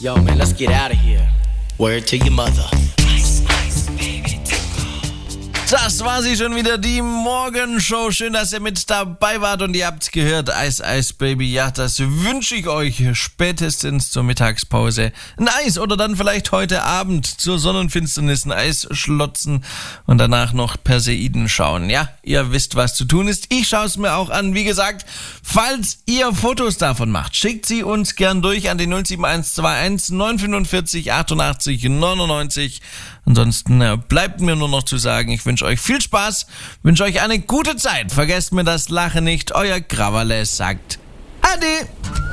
Yo, man, let's get out of here. Word to your mother. Das war sie schon wieder, die Morgenshow. Schön, dass ihr mit dabei wart und ihr habt's gehört. Eis, Eis, Baby. Ja, das wünsche ich euch spätestens zur Mittagspause. Ein Eis oder dann vielleicht heute Abend zur Sonnenfinsternis ein Eis schlotzen und danach noch Perseiden schauen. Ja, ihr wisst, was zu tun ist. Ich schaue es mir auch an. Wie gesagt, falls ihr Fotos davon macht, schickt sie uns gern durch an die 07121 945 88 99. Ansonsten bleibt mir nur noch zu sagen, ich wünsche euch viel Spaß, wünsche euch eine gute Zeit. Vergesst mir das Lachen nicht. Euer Krawale sagt Ade.